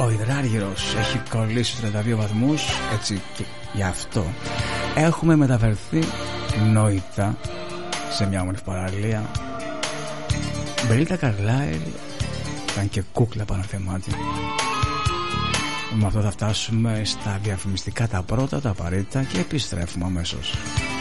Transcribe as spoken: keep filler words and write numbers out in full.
Ο υδράργυρος έχει κολλήσει στους τριάντα δύο βαθμούς, έτσι και γι' αυτό έχουμε μεταφερθεί νοητά σε μια όμορφη παραλία. Μπελίτα Καρλάιλ ήταν και κούκλα πάνω θεμάτι. Με αυτό θα φτάσουμε στα διαφημιστικά τα πρώτα, τα απαραίτητα, και επιστρέφουμε αμέσως.